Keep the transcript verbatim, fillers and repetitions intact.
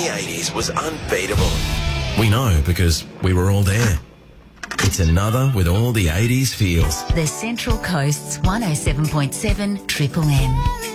the eighties was unbeatable. We know because we were all there. It's another with all the eighties feels. The Central Coast's one oh seven point seven Triple M.